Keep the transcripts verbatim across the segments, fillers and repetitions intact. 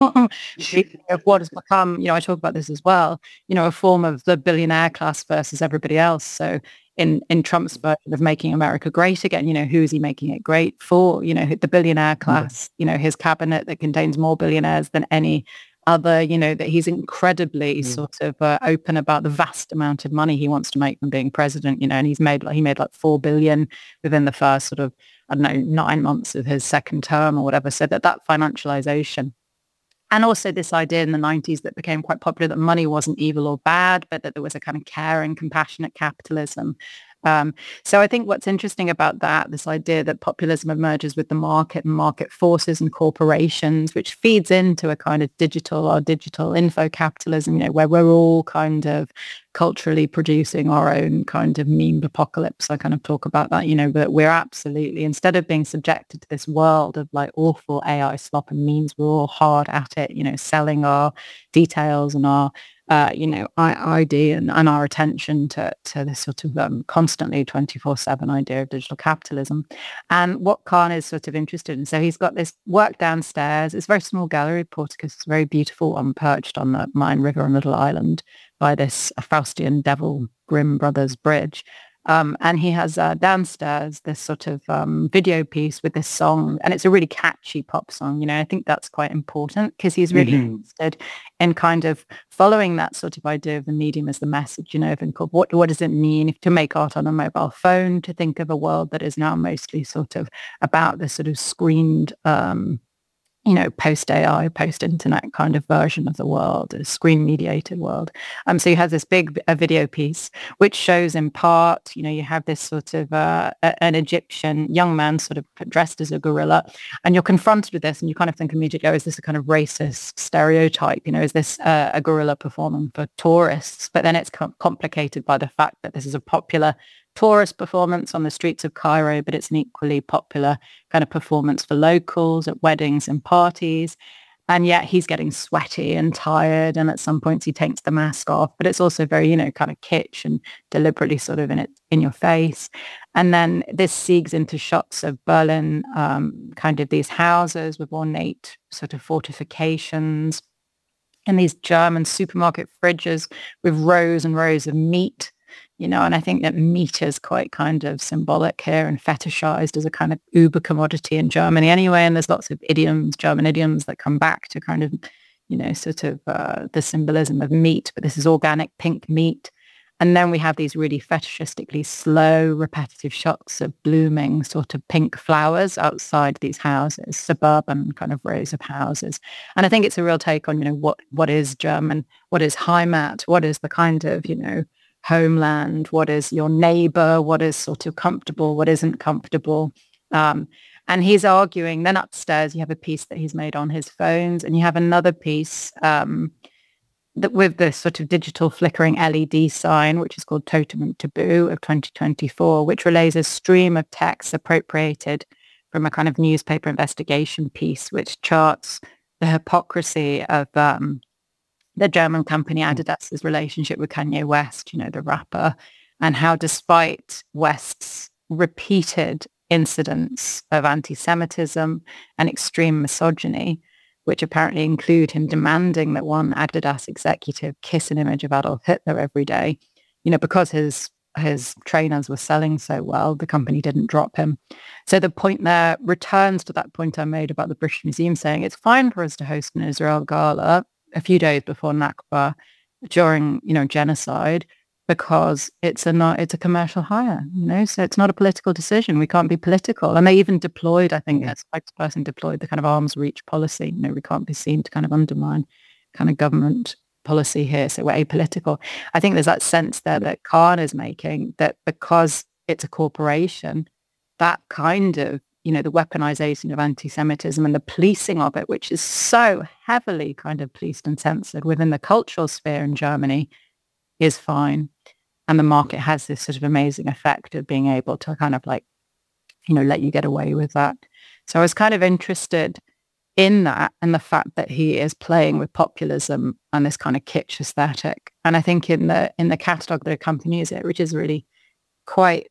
She, of what has become, you know, I talk about this as well, you know, a form of the billionaire class versus everybody else. So in, in Trump's version of making America great again, you know, who is he making it great for? You know, the billionaire class, you know, his cabinet that contains more billionaires than any other, you know, that he's incredibly mm. sort of uh, open about the vast amount of money he wants to make from being president, you know, and he's made like, he made like four billion within the first sort of, I don't know, nine months of his second term or whatever. So that that financialization. And also this idea in the nineties that became quite popular that money wasn't evil or bad, but that there was a kind of caring, compassionate capitalism. Um, so I think what's interesting about that, this idea that populism emerges with the market and market forces and corporations, which feeds into a kind of digital or digital info capitalism, you know, where we're all kind of culturally producing our own kind of meme apocalypse. I kind of talk about that, you know, but we're absolutely, instead of being subjected to this world of like awful A I slop and memes, we're all hard at it, you know, selling our details and our Uh, you know, I D and, and our attention to, to this sort of um, constantly twenty-four seven idea of digital capitalism. And what Khan is sort of interested in. So he's got this work downstairs. It's a very small gallery, Porticus. It's very beautiful, um, perched on the Main River on Little Island by this Faustian Devil Grimm Brothers Bridge. Um, and he has uh, downstairs this sort of um, video piece with this song, and it's a really catchy pop song. You know, I think that's quite important because he's really mm-hmm. interested in kind of following that sort of idea of the medium as the message. You know, and called what what does it mean if, to make art on a mobile phone? To think of a world that is now mostly sort of about this sort of screened. Um, you know, post-A I, post-internet kind of version of the world, a screen-mediated world. Um, so you have this big a video piece, which shows in part, you know, you have this sort of uh, a, an Egyptian young man sort of dressed as a gorilla, and you're confronted with this, and you kind of think immediately, oh, is this a kind of racist stereotype? You know, is this uh, a gorilla performing for tourists? But then it's com- complicated by the fact that this is a popular tourist performance on the streets of Cairo, but it's an equally popular kind of performance for locals at weddings and parties. And yet he's getting sweaty and tired. And at some points he takes the mask off, but it's also very, you know, kind of kitsch and deliberately sort of in it, in your face. And then this segues into shots of Berlin, um, kind of these houses with ornate sort of fortifications and these German supermarket fridges with rows and rows of meat. You know, and I think that meat is quite kind of symbolic here and fetishized as a kind of uber commodity in Germany anyway. And there's lots of idioms, German idioms that come back to kind of, you know, sort of uh, the symbolism of meat, but this is organic pink meat. And then we have these really fetishistically slow, repetitive shots of blooming sort of pink flowers outside these houses, suburban kind of rows of houses. And I think it's a real take on, you know, what what is German, what is Heimat, what is the kind of, you know, homeland, what is your neighbor, what is sort of comfortable, what isn't comfortable. Um, and he's arguing, then upstairs you have a piece that he's made on his phones, and you have another piece um, that with the sort of digital flickering L E D sign, which is called Totem and Taboo of twenty twenty-four, which relays a stream of texts appropriated from a kind of newspaper investigation piece, which charts the hypocrisy of um, the German company Adidas's relationship with Kanye West, you know, the rapper, and how despite West's repeated incidents of anti-Semitism and extreme misogyny, which apparently include him demanding that one Adidas executive kiss an image of Adolf Hitler every day, you know, because his his trainers were selling so well, the company didn't drop him. So the point there returns to that point I made about the British Museum saying it's fine for us to host an Israel gala a few days before Nakba during, you know, genocide, because it's a not, it's a commercial hire, you know, so it's not a political decision. We can't be political. And they even deployed, I think that spokesperson deployed the kind of arm's reach policy. You know, we can't be seen to kind of undermine kind of government policy here. So we're apolitical. I think there's that sense there that Khan is making that because it's a corporation, that kind of, you know, the weaponization of anti-Semitism and the policing of it, which is so heavily kind of policed and censored within the cultural sphere in Germany, is fine. And the market has this sort of amazing effect of being able to kind of like, you know, let you get away with that. So I was kind of interested in that and the fact that he is playing with populism and this kind of kitsch aesthetic. And I think in the in the catalogue that accompanies it, which is really quite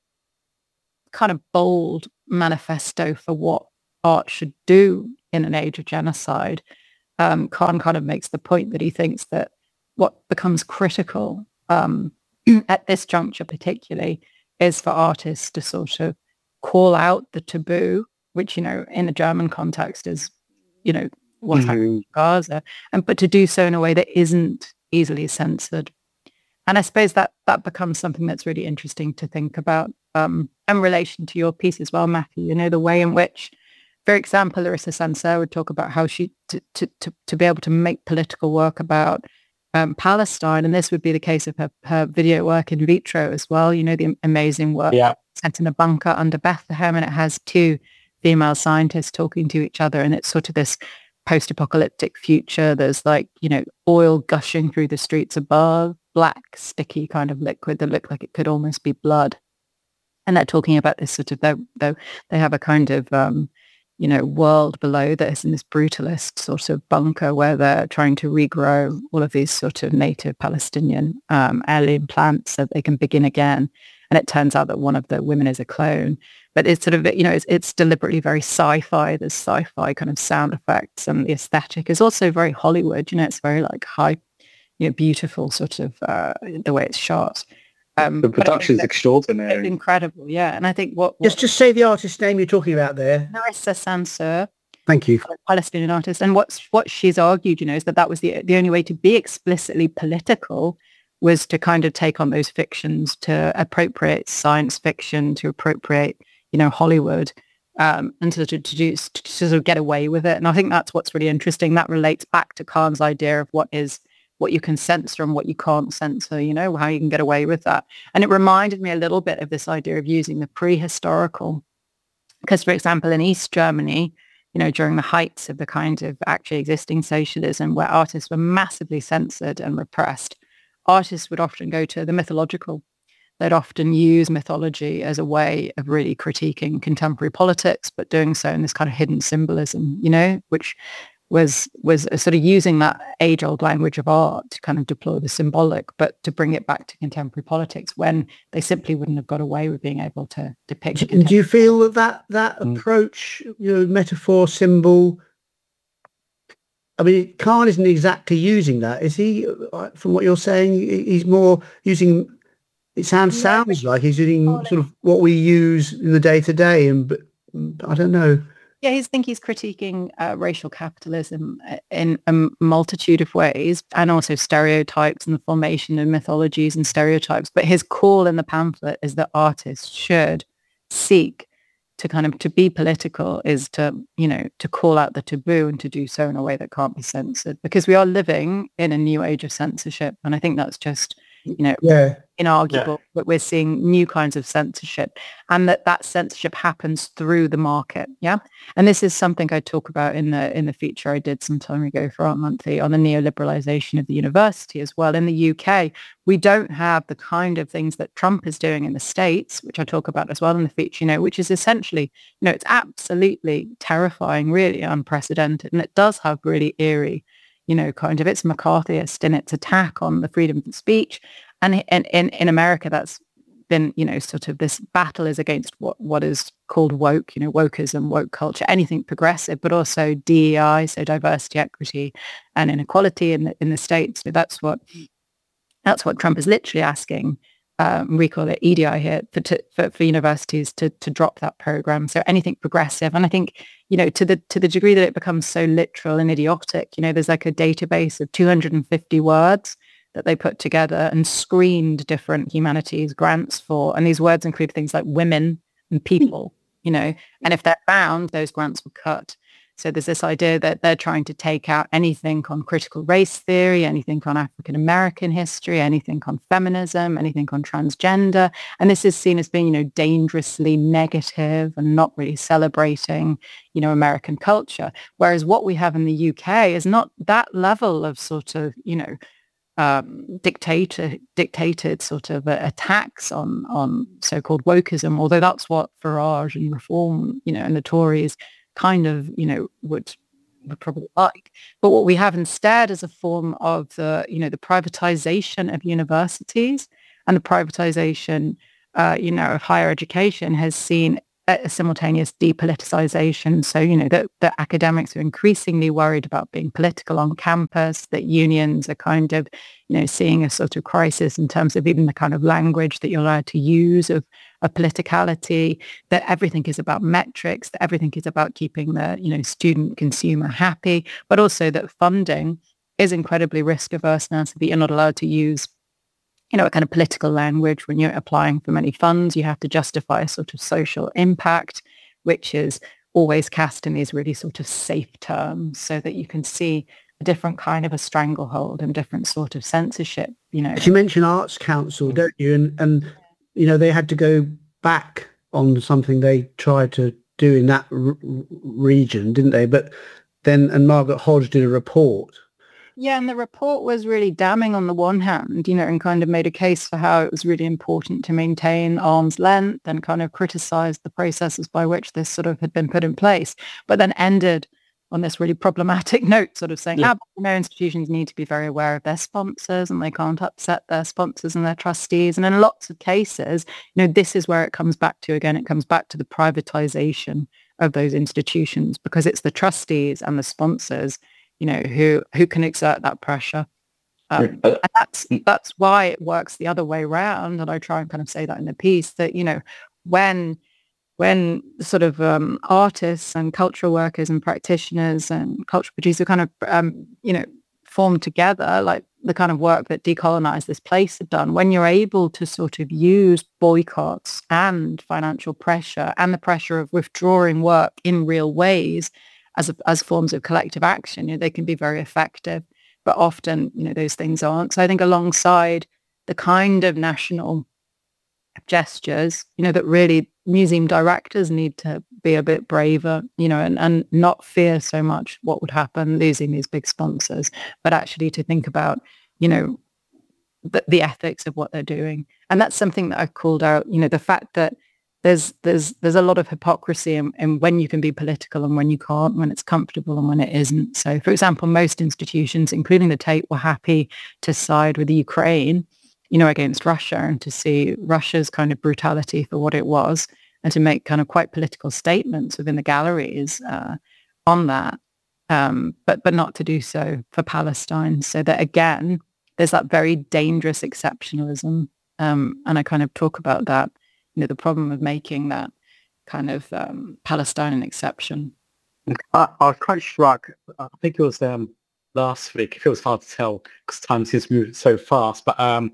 kind of bold manifesto for what art should do in an age of genocide, um, Khan kind of makes the point that he thinks that what becomes critical um, at this juncture particularly is for artists to sort of call out the taboo, which, you know, in the German context is, you know, what's mm-hmm. happening in Gaza, and but to do so in a way that isn't easily censored. And I suppose that that becomes something that's really interesting to think about um, in relation to your piece as well, Matthew. You know, the way in which, for example, Larissa Sanseur would talk about how she, to, to, to, to be able to make political work about um, Palestine, and this would be the case of her, her video work in vitro as well, you know, the amazing work yeah. set in a bunker under Bethlehem, and it has two female scientists talking to each other, and it's sort of this post-apocalyptic future. There's like, you know, oil gushing through the streets above, black, sticky kind of liquid that looked like it could almost be blood. And they're talking about this sort of, though, though they have a kind of, um, you know, world below that is in this brutalist sort of bunker where they're trying to regrow all of these sort of native Palestinian um, alien plants so they can begin again. And it turns out that one of the women is a clone. But it's sort of, you know, it's, it's deliberately very sci-fi. There's sci-fi kind of sound effects, and the aesthetic is also very Hollywood. You know, it's very like high, you know, beautiful sort of uh, the way it's shot. Um, the production is extraordinary. Incredible, yeah. And I think what, what... Just, just say the artist's name you're talking about there. Larissa Sanseur. Thank you. Palestinian artist. And what's what she's argued, you know, is that that was the the only way to be explicitly political was to kind of take on those fictions, to appropriate science fiction, to appropriate, you know, Hollywood, um, and to, to, to, do, to sort of get away with it. And I think that's what's really interesting. That relates back to Khan's idea of what is, what you can censor and what you can't censor, you know, how you can get away with that. And it reminded me a little bit of this idea of using the prehistorical. Because, for example, in East Germany, you know, during the heights of the kind of actually existing socialism where artists were massively censored and repressed, artists would often go to the mythological. They'd often use mythology as a way of really critiquing contemporary politics, but doing so in this kind of hidden symbolism, you know, which was was sort of using that age-old language of art to kind of deploy the symbolic, but to bring it back to contemporary politics when they simply wouldn't have got away with being able to depict. Do, do you feel that that, that mm. approach, you know, metaphor, symbol, I mean, Khan isn't exactly using that, is he? From what you're saying, he's more using. It sounds yeah, sounds like he's using sort of what we use in the day to day, and but I don't know. Yeah, he's think he's critiquing uh, racial capitalism in a multitude of ways, and also stereotypes and the formation of mythologies and stereotypes. But his call in the pamphlet is that artists should seek to kind of to be political, is to, you know, to call out the taboo and to do so in a way that can't be censored, because we are living in a new age of censorship. And I think that's just, you know, yeah. inarguable, yeah. but we're seeing new kinds of censorship, and that that censorship happens through the market. Yeah. And this is something I talk about in the in the feature I did some time ago for Art Monthly on the neoliberalization of the university as well. In the U K, we don't have the kind of things that Trump is doing in the States, which I talk about as well in the feature, you know, which is essentially, you know, it's absolutely terrifying, really unprecedented. And it does have really eerie, you know, kind of, it's McCarthyist in its attack on the freedom of speech. And in, in, in America, that's been, you know, sort of this battle is against what, what is called woke, you know, wokeism, woke culture, anything progressive, but also D E I, so diversity, equity, and inequality in the, in the States. So that's what that's what Trump is literally asking. Um, we call it E D I here for, to, for for universities to to drop that program. So anything progressive, and I think, you know, to the to the degree that it becomes so literal and idiotic, you know, there's like a database of two hundred fifty words that they put together and screened different humanities grants for. And these words include things like women and people, you know, and if they're found, those grants were cut. So there's this idea that they're trying to take out anything on critical race theory, anything on African-American history, anything on feminism, anything on transgender. And this is seen as being, you know, dangerously negative and not really celebrating, you know, American culture. Whereas what we have in the U K is not that level of sort of, you know, Um, dictator, dictated sort of uh, attacks on on so-called wokeism, although that's what Farage and Reform, you know, and the Tories kind of, you know, would would probably like. But what we have instead is a form of the, you know, the privatization of universities, and the privatization, uh, you know, of higher education has seen a simultaneous depoliticization. So, you know, that, that academics are increasingly worried about being political on campus, that unions are kind of, you know, seeing a sort of crisis in terms of even the kind of language that you're allowed to use of, of politicality, that everything is about metrics, that everything is about keeping the, you know, student consumer happy, but also that funding is incredibly risk averse now, so that you're not allowed to use, you know, a kind of political language. When you're applying for many funds, you have to justify a sort of social impact, which is always cast in these really sort of safe terms, so that you can see a different kind of a stranglehold and different sort of censorship, you know. You mentioned Arts Council, don't you? And, and you know, they had to go back on something they tried to do in that r- region, didn't they? But then, and Margaret Hodge did a report. Yeah, and the report was really damning on the one hand, you know, and kind of made a case for how it was really important to maintain arm's length, and kind of criticised the processes by which this sort of had been put in place, but then ended on this really problematic note, sort of saying, yeah. ah, but, you know, institutions need to be very aware of their sponsors, and they can't upset their sponsors and their trustees. And in lots of cases, you know, this is where it comes back to again, it comes back to the privatisation of those institutions, because it's the trustees and the sponsors, you know, who who can exert that pressure. Um, and that's that's why it works the other way around. And I try and kind of say that in the piece, that, you know, when when sort of um, artists and cultural workers and practitioners and cultural producers kind of, um, you know, form together, like the kind of work that Decolonize This Place have done, when you're able to sort of use boycotts and financial pressure and the pressure of withdrawing work in real ways, as a, as forms of collective action, you know, they can be very effective, but often, you know, those things aren't. So I think alongside the kind of national gestures, you know, that really museum directors need to be a bit braver, you know, and, and not fear so much what would happen losing these big sponsors, but actually to think about, you know, the, the ethics of what they're doing. And that's something that I've called out, you know, the fact that There's there's there's a lot of hypocrisy in, in when you can be political and when you can't, when it's comfortable and when it isn't. So, for example, most institutions, including the Tate, were happy to side with the Ukraine, you know, against Russia, and to see Russia's kind of brutality for what it was, and to make kind of quite political statements within the galleries uh, on that, um, but but not to do so for Palestine. So that again, there's that very dangerous exceptionalism, um, and I kind of talk about that. You know, the problem of making that kind of um, Palestinian exception. I, I was quite struck. I think it was um, last week. It feels hard to tell because time seems to move so fast. But um,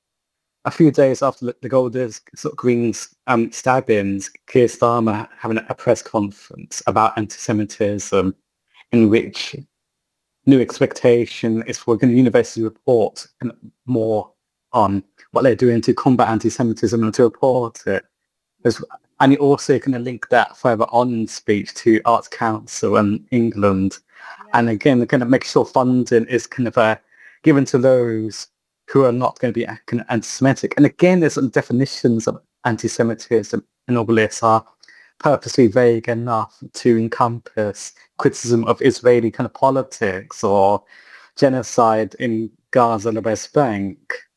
a few days after the Golders sort of Greens um, stabbings, Keir Starmer having a press conference about anti-Semitism, in which new expectation is for the university report more on what they're doing to combat anti-Semitism and to report it. There's, and you also kind of link that further on in speech to Arts Council and England. Yeah. And again, kind of make sure funding is kind of uh, given to those who are not going to be kind of anti-Semitic. And again, there's some definitions of anti-Semitism in all this are purposely vague enough to encompass criticism of Israeli kind of politics or genocide in Gaza and the West Bank.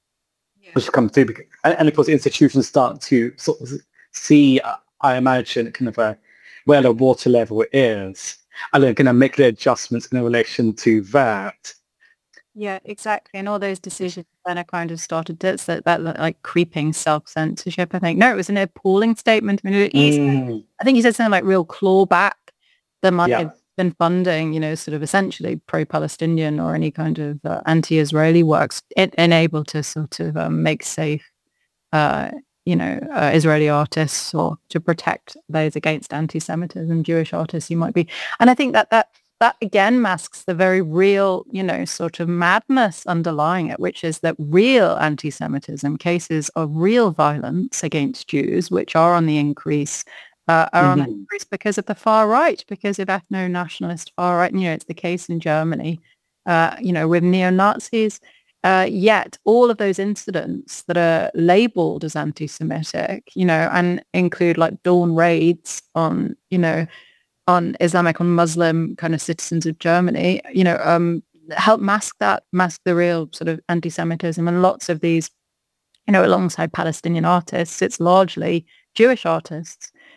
Which come through, and, and of course institutions start to sort of see, uh, I imagine, kind of a, where the water level is, and they're going to make the adjustments in relation to that. Yeah, exactly. And all those decisions then are kind of started to, that, that like creeping self-censorship, I think. No, it was an appalling statement. I mean, he mm. said, I think he said something like real clawback. There might yeah. have been funding, you know, sort of essentially pro-Palestinian or any kind of uh, anti-Israeli works it, enable to sort of um, make safe, uh, you know, uh, Israeli artists, or to protect those against anti-Semitism, Jewish artists you might be. And I think that that that again masks the very real, you know, sort of madness underlying it, which is that real anti-Semitism, cases of real violence against Jews, which are on the increase, Uh, are mm-hmm. on increase because of the far right, because of ethno-nationalist far right. And, you know, it's the case in Germany, uh, you know, with neo-Nazis. Uh, yet all of those incidents that are labeled as anti-Semitic, you know, and include like dawn raids on, you know, on Islamic, on Muslim kind of citizens of Germany, you know, um, help mask that, mask the real sort of anti-Semitism. And lots of these, you know, alongside Palestinian artists, it's largely Jewish artists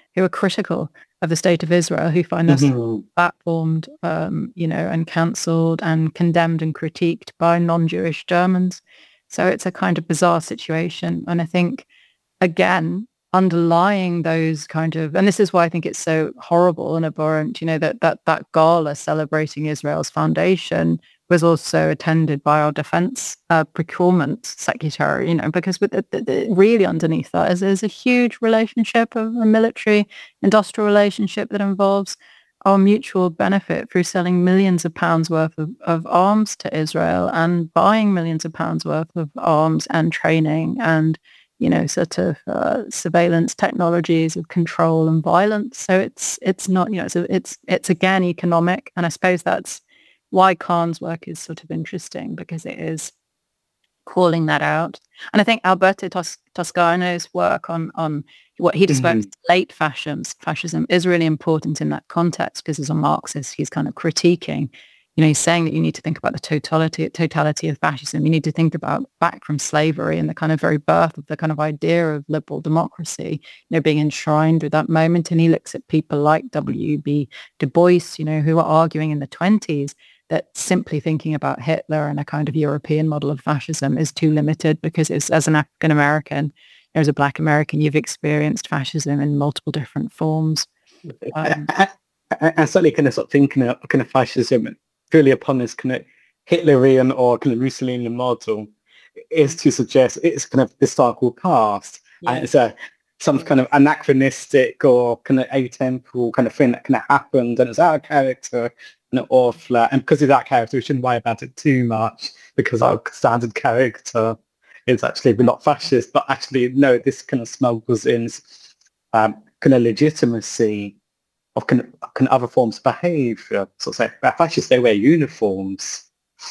who are critical of the state of Israel, who find us Mhm. platformed, um, you know, and cancelled and condemned and critiqued by non-Jewish Germans. So it's a kind of bizarre situation. And I think, again, underlying those kind of, and this is why I think it's so horrible and abhorrent, you know, that that that gala celebrating Israel's foundation was also attended by our defense uh, procurement secretary, you know, because with the, the, the, really underneath that is, is a huge relationship of a military industrial relationship that involves our mutual benefit through selling millions of pounds worth of, of arms to Israel and buying millions of pounds worth of arms and training and, you know, sort of uh, surveillance technologies of control and violence. So it's it's not, you know, it's a, it's it's again economic, and I suppose that's why Kahn's work is sort of interesting, because it is calling that out. And I think Alberto Tos- Toscano's work on on what he describes Mhm. as late fascism, fascism is really important in that context, because as a Marxist, he's kind of critiquing, you know, he's saying that you need to think about the totality totality of fascism. You need to think about back from slavery and the kind of very birth of the kind of idea of liberal democracy, you know, being enshrined with that moment. And he looks at people like W B Du Bois, you know, who are arguing in the twenties that simply thinking about Hitler and a kind of European model of fascism is too limited, because it's, as an African American, as a Black American, you've experienced fascism in multiple different forms. Um, I, I, I certainly kind of sort of thinking of kind of fascism purely upon this kind of Hitlerian or kind of Mussolinian model is to suggest it's kind of historical past, Yeah. and it's a some kind of anachronistic or kind of atemporal kind of thing that kind of happened, and it's out of character and or flat. And because of that character, we shouldn't worry about it too much, because our standard character is actually not fascist, but actually no, this kind of smuggles in um, kind of legitimacy of kind of, kind of other forms of behaviour. So say, fascists, they wear uniforms.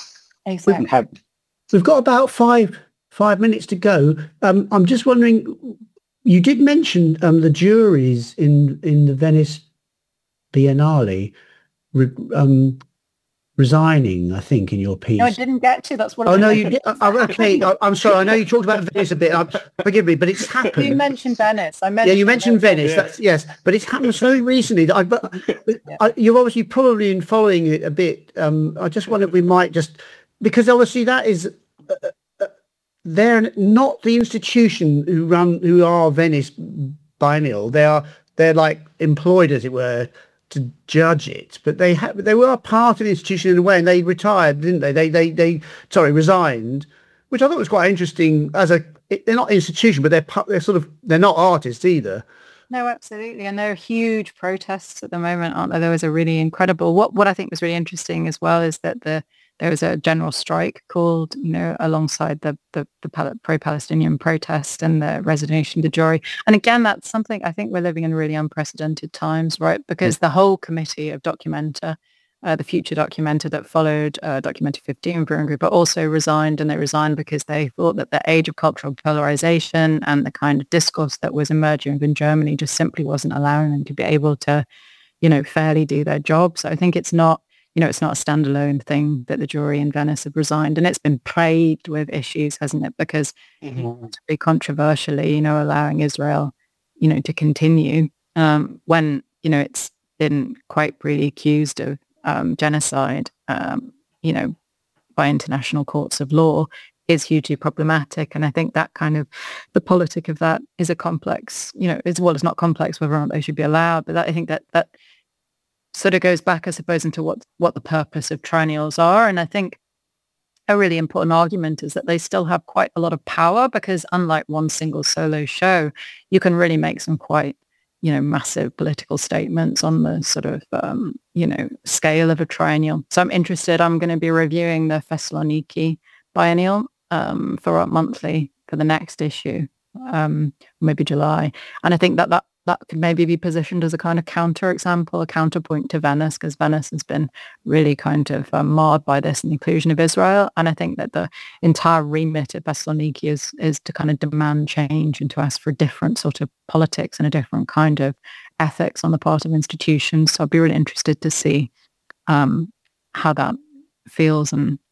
We exactly. can have We've got about five five minutes to go. Um, I'm just wondering, you did mention um, the juries in in the Venice Biennale re, um, resigning, I think, in your piece. No, I didn't get to. That's what. Oh I no, you did. Oh, okay, I, I'm sorry. I know you talked about Venice a bit. I'm, forgive me, but it's happened. You mentioned Venice. I mentioned. Yeah, you mentioned Venice. Yeah. That's yes, but it's happened so recently that I. But Yeah. I, you've obviously probably been following it a bit. Um, I just wonder if we might just, because obviously that is, uh, uh, they're not the institution who run who are Venice Biennial. They are they're like employed, as it were, to judge it, but they have they were part of the institution in a way, and they retired, didn't they? They they they sorry resigned, which I thought was quite interesting. As a they're not institution, but they're they're sort of they're not artists either. No, absolutely. And there are huge protests at the moment, aren't there? There was a really incredible, what, what I think was really interesting as well is that the there was a general strike called, you know, alongside the, the, the pro-Palestinian protest and the resignation de jure. And again, that's something, I think we're living in really unprecedented times, right? Because the whole committee of Documenta, uh, the future Documenta that followed uh, Documenta fifteen for Group, but also resigned, and they resigned because they thought that the age of cultural polarization and the kind of discourse that was emerging in Germany just simply wasn't allowing them to be able to, you know, fairly do their job. So I think it's not, you know, it's not a standalone thing that the jury in Venice have resigned, and it's been plagued with issues, hasn't it? Because mm-hmm. very controversially, you know, allowing Israel, you know, to continue um, when, you know, it's been quite really accused of um, genocide, um, you know, by international courts of law is hugely problematic. And I think that kind of, the politic of that is a complex, you know, as well as not complex whether or not they should be allowed, but that, I think that that sort of goes back, I suppose, into what what the purpose of triennials are. And I think a really important argument is that they still have quite a lot of power, because unlike one single solo show, you can really make some quite, you know, massive political statements on the sort of, um, you know, scale of a triennial. So I'm interested, I'm going to be reviewing the Thessaloniki Biennial um, for our monthly for the next issue, um, maybe July. And I think that that that could maybe be positioned as a kind of counter example, a counterpoint to Venice, because Venice has been really kind of um, marred by this and the inclusion of Israel. And I think that the entire remit of Thessaloniki is, is to kind of demand change and to ask for a different sort of politics and a different kind of ethics on the part of institutions. So I'd be really interested to see um, how that feels and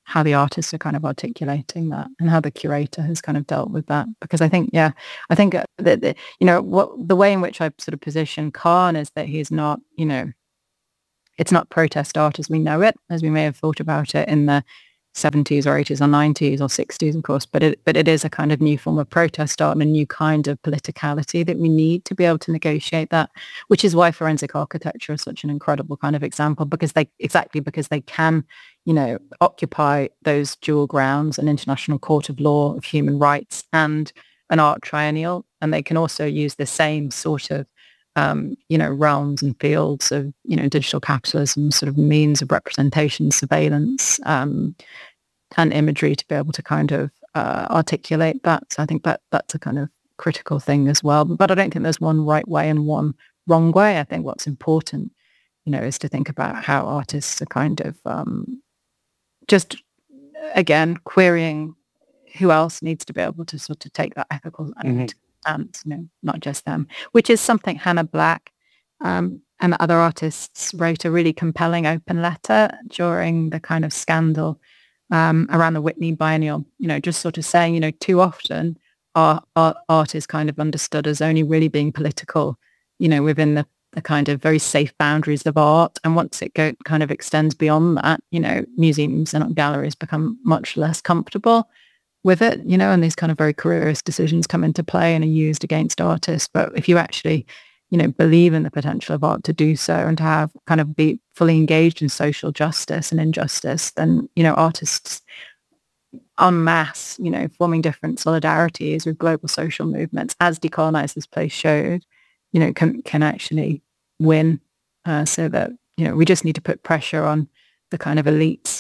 how the artists are kind of articulating that and how the curator has kind of dealt with that. Because I think, yeah, I think uh, that, that, you know, what the way in which I sort of position Khan is that he's not, you know, it's not protest art as we know it, as we may have thought about it in the seventies or eighties or nineties or sixties, of course, but it but it is a kind of new form of protest art and a new kind of politicality that we need to be able to negotiate that, which is why forensic architecture is such an incredible kind of example, because they exactly because they can, you know, occupy those dual grounds, an international court of law of human rights and an art triennial, and they can also use the same sort of Um, you know, realms and fields of, you know, digital capitalism, sort of means of representation, surveillance, um, and imagery to be able to kind of uh, articulate that. So I think that that's a kind of critical thing as well. But I don't think there's one right way and one wrong way. I think what's important, you know, is to think about how artists are kind of um, just, again, querying who else needs to be able to sort of take that ethical and Mhm. and you know, not just them, which is something Hannah Black um, and other artists wrote a really compelling open letter during the kind of scandal um, around the Whitney Biennial, you know, just sort of saying, you know, too often our, our art is kind of understood as only really being political, you know, within the, the kind of very safe boundaries of art. And once it go, kind of extends beyond that, you know, museums and galleries become much less comfortable with it, you know, and these kind of very careerist decisions come into play and are used against artists. But if you actually, you know, believe in the potential of art to do so and to have kind of be fully engaged in social justice and injustice, then, you know, artists en masse, you know, forming different solidarities with global social movements, as Decolonize This Place showed, you know, can, can actually win uh, so that, you know, we just need to put pressure on the kind of elites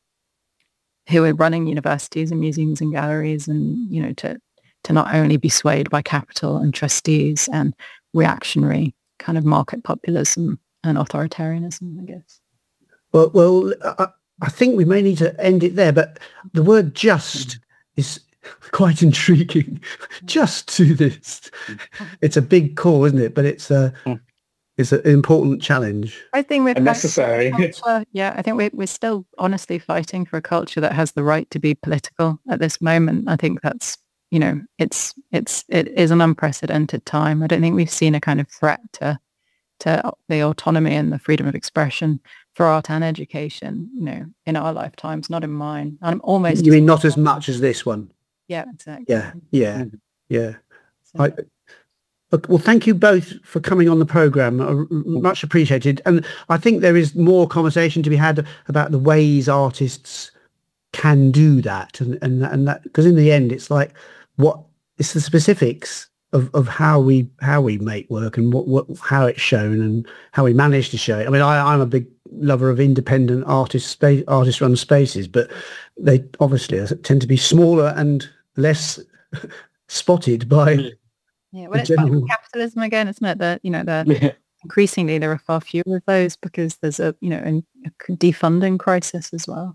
who are running universities and museums and galleries, and, you know, to to not only be swayed by capital and trustees and reactionary kind of market populism and authoritarianism, I guess. Well, well, I, I think we may need to end it there, but the word just is quite intriguing. Just do this. It's a big call, isn't it? But it's a, it's an important challenge. I think we're Unnecessary. culture, yeah, I think we're, we're still honestly fighting for a culture that has the right to be political at this moment. I think that's, you know, it's it's it is an unprecedented time. I don't think we've seen a kind of threat to to the autonomy and the freedom of expression for art and education, you know, in our lifetimes, not in mine. I'm almost You mean not as much as this one? Yeah, exactly. Yeah, yeah, yeah. So, I, well, thank you both for coming on the programme. Much appreciated. And I think there is more conversation to be had about the ways artists can do that. And, and, and that, because in the end, it's like, what, it's the specifics of, of how we, how we make work and what, what, how it's shown and how we manage to show it. I mean, I, I'm a big lover of independent artist space, artist run spaces, but they obviously tend to be smaller and less spotted by, yeah, well, it's part of capitalism again, isn't it? That, you know, the Yeah. increasingly there are far fewer of those because there's a, you know, a defunding crisis as well.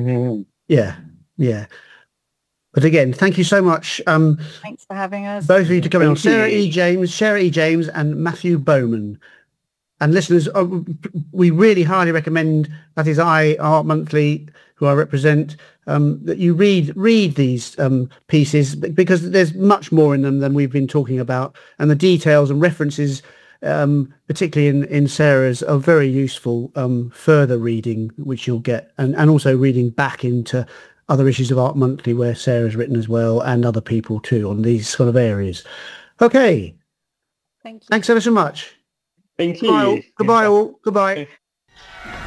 Yeah, yeah. But again, thank you so much. Um, Thanks for having us. both of you to come on. Thank you. Sarah E. James, Sarah E. James and Matthew Bowman. And listeners, uh, we really highly recommend, that is I, Art Monthly, who I represent, um, that you read read these um, pieces, because there's much more in them than we've been talking about. And the details and references, um, particularly in, in Sarah's, are very useful um, further reading, which you'll get. And, and also reading back into other issues of Art Monthly where Sarah's written as well, and other people too on these sort of areas. Okay. Thank you. Thanks ever so much. Thank you. Goodbye all. Goodbye all. Goodbye.